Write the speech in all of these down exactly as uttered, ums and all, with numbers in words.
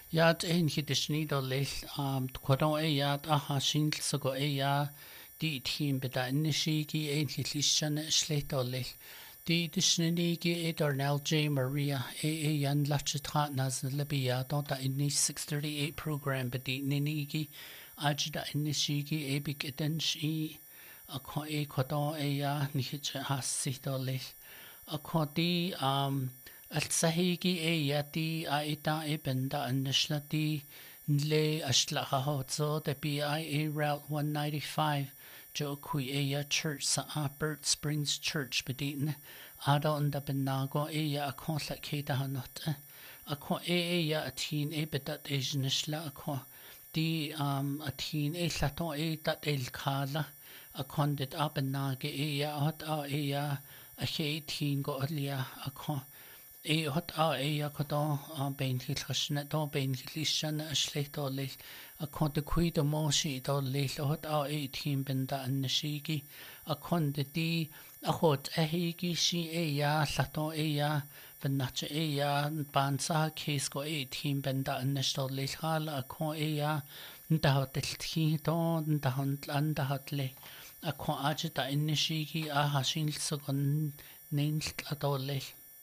Yaad ein hidishnidol lil um quadon e yaad aha shindl sogo e ya di team beda inishigi ein hilishan shletol lil di dishnigi e Darnell J Maria e e yan lachitra nas libya don't da in six thirty-eight program bedi ninigi ajda inishigi e big edenshi a ko e quadon e ya nihich hasitol lil a ko di um السهيجي إيه ياتي آيتا إبندا النشلتي نلي أشلها هوتزو the B I A Route one ninety-five جو كوي إيه church سا Bird Springs Church بدينا آدو اندا بناغو إيه أكون لكيدا هنوت أكون إيه إيه أتين إيه بدات إيج نشلا أكون دي um أتين إيه لاتون إيه دات الكالا أكون دت أبناغي إيه أهد أو إيه أخي تين غو أليا أكون e hot a e a kodo a bein hilchna do bein hilishan a shleto le a kon de cuido moshi do le hot a e team benda an shigi a kon de di a hot a higi shi e ya lato e ya benach e ya ban sa case go e team benda an sto le hal a kon e ya nda hot ti do nda hot an da hot le a kon aje da in shigi a hashin so gon nein a le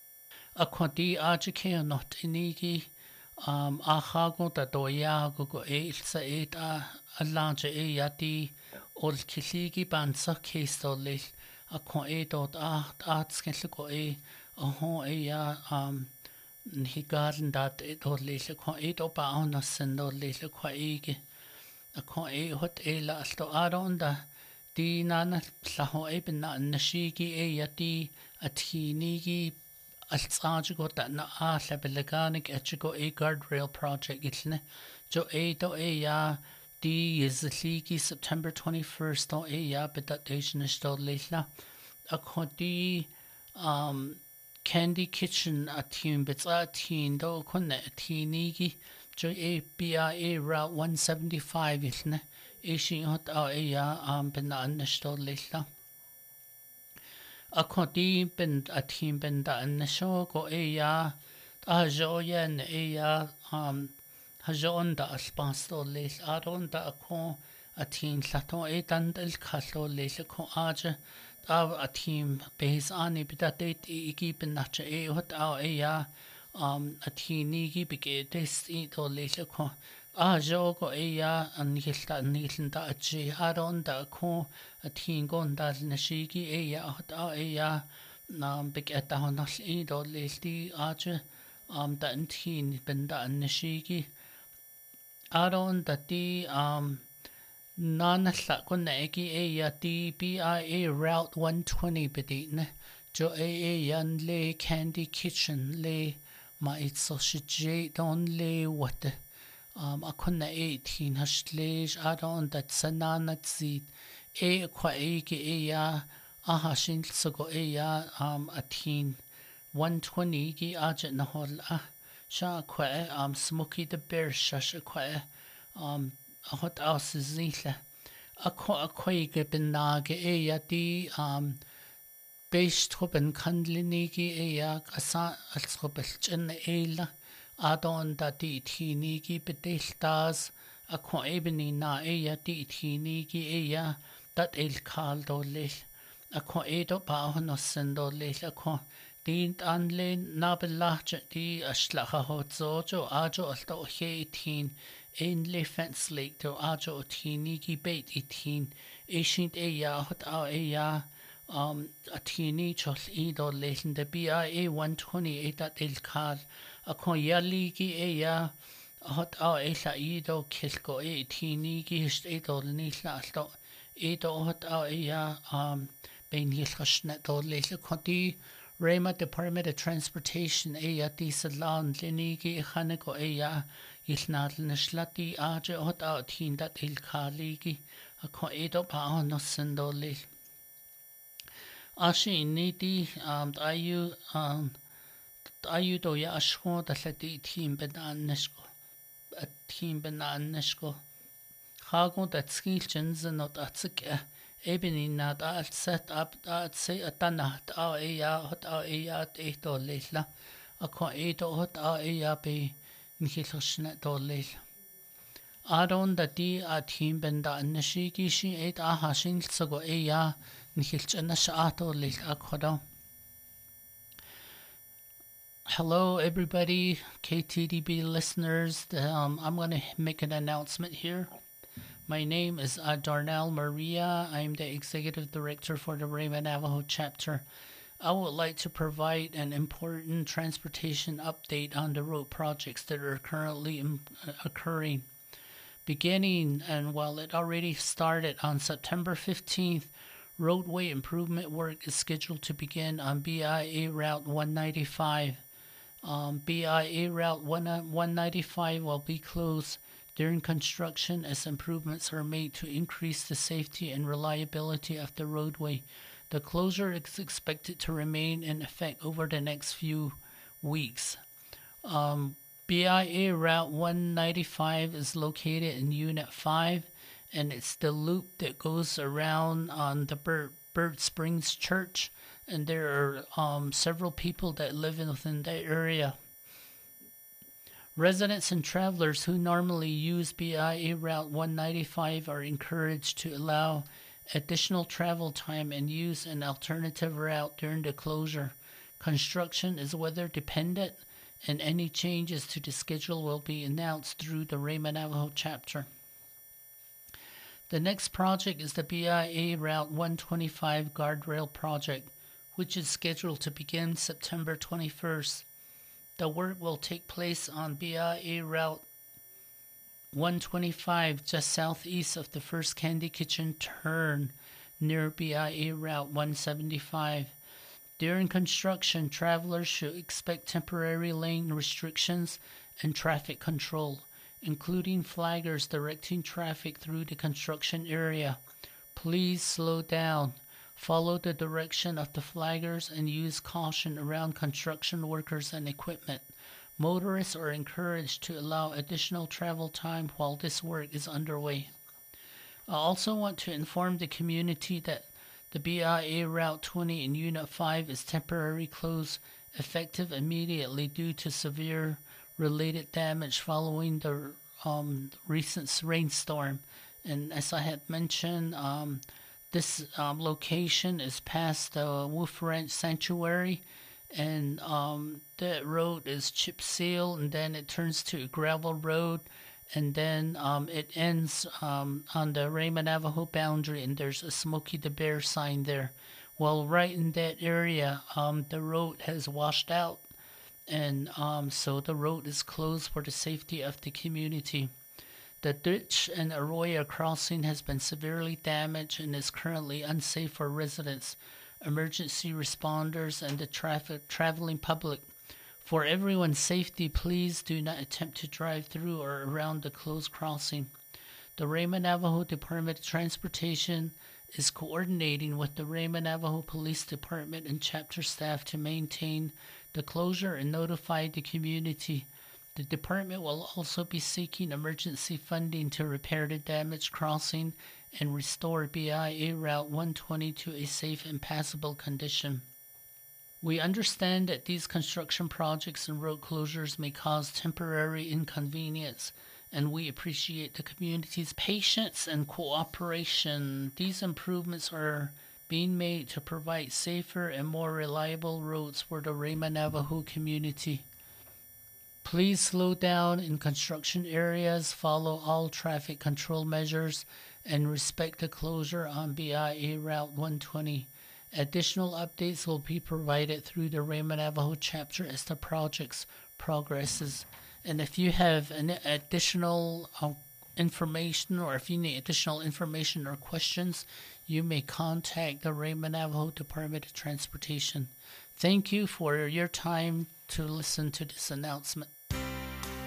a quanti aje not inigi um a chago da doya go go e sa et a a lange e yati ol kiligi bansa kestol a quan e dot a at skell go e a ho e ya um hi garden dat e dot le quan e do ba on sendo le qua ege a quan e hot e la sto aronda di nana la ho e ben na nashigi e yati a tinigi Altsage go dat na a lebeleganig etchigo e guardrail project gitne jo e do e ya di is ligi September twenty-first do e ya bedatation sto leila a khodi um candy kitchen a team bits a teen do kunne teenigi jo e B I A route one seventy-five gitne e shi hot a e ya um benan sto leila a quanti ben a team ben da an show go e ya a joyen e ya um ha jon da alpasto le aron da ko a team lato e dan del kallo le ko aje da a team base ani bita date e giben nach e hot a e ya um a team gi bige des e to le ko a jo go e ya an hilta niln da chi aron da ko a team gon da na shigi e ya hot a e ya na big at da hon e do le di aje um da an team ben da na shigi aron da di um nana la ko na egi e ya di B I A route one twenty bedine jo e e yan le candy kitchen le ma it sausage don le what um a kunna eighteen hashlej aron dat sanana zit e kwa ege e ya aha shin sogo e ya um a teen one twenty gi aje na hol a sha kwa um smoky the bear shash kwa um a hot aus zile a kwa a kwa ge benage e ya di um beist hoben kandlinigi e ya asa als hobelchen ela adon da di tinigi bedeltas a kwa ebeni na e ya di tinigi e ya dat el kaldo le a kwa edo ba hono sendo le a kwa dient anle na belach di aslacha hot zojo ajo alto he tin in le fence lake to ajo tinigi bait itin e shint e ya hot a e ya um a tini chol ido lesen de B I A one twenty-eight dat el kal a kon yaligi e ya hot a e la ido kilko e tini gi hist ido ni la alto ido hot a e ya um ben hilchna do lese konti Rema Department of Transportation e ya di salon linigi khane ko e ya ilnadl nashlati aje hot a tin dat el kaligi a kon ido pa no sendo le Ashi niti um ayu um ayu do ya ashko da lati team benan nesko a team benan nesko hago da skill jensen not atsik ebeni na da set up da say atana da e ya hot a e ya e to lesla a ko e to hot a e ya be nihilosna dolil. Aron da di a team benda nishiki shi eight aha shin sago eya nihilchana shaato lil akhodo. Hello everybody, K T D B listeners. Um, I'm going to make an announcement here. My name is uh, Darnell Maria. I'm the Executive Director for the Rama Navajo chapter. I would like to provide an important transportation update on the road projects that are currently im- occurring. Beginning, and while it already started on September fifteenth, roadway improvement work is scheduled to begin on B I A Route one ninety-five. Um, B I A Route one ninety-five will be closed during construction as improvements are made to increase the safety and reliability of the roadway. The closure is expected to remain in effect over the next few weeks. Um, B I A Route one ninety-five is located in Unit five, and it's the loop that goes around on the Bird, Bird Springs Church, and there are um, several people that live in, within that area. Residents and travelers who normally use B I A Route one ninety-five are encouraged to allow additional travel time and use an alternative route during the closure. Construction is weather dependent, and any changes to the schedule will be announced through the Rama Navajo chapter. The next project is the B I A Route one twenty-five Guardrail Project, which is scheduled to begin September twenty-first. The work will take place on B I A Route one twenty-five, just southeast of the first Candy Kitchen turn near B I A Route one seventy-five. During construction, travelers should expect temporary lane restrictions and traffic control, including flaggers directing traffic through the construction area. Please slow down, follow the direction of the flaggers, and use caution around construction workers and equipment. Motorists are encouraged to allow additional travel time while this work is underway. I also want to inform the community that the B I A Route twenty in Unit five is temporarily closed, effective immediately due to severe related damage following the um, recent rainstorm. And as I had mentioned, um, this um, location is past the Wolf Ranch Sanctuary, and um, that road is chip seal, and then it turns to a gravel road, and then um, it ends um, on the Rama Navajo boundary, and there's a Smokey the Bear sign there. Well, right in that area, um, the road has washed out, and um, so the road is closed for the safety of the community. The ditch and Arroyo crossing has been severely damaged and is currently unsafe for residents, emergency responders, and the traffic traveling public. For everyone's safety, please do not attempt to drive through or around the closed crossing. The Rama Navajo Department of Transportation is coordinating with the Rama Navajo Police Department and chapter staff to maintain the closure and notify the community. The department will also be seeking emergency funding to repair the damaged crossing and restore B I A Route one twenty to a safe and passable condition. We understand that these construction projects and road closures may cause temporary inconvenience, and we appreciate the community's patience and cooperation. These improvements are being made to provide safer and more reliable roads for the Rama Navajo community. Please slow down in construction areas, follow all traffic control measures, and respect the closure on B I A Route one twenty. Additional updates will be provided through the Rama Navajo chapter as the project progresses. And if you have an additional uh, information, or if you need additional information or questions, you may contact the Rama Navajo Department of Transportation. Thank you for your time to listen to this announcement.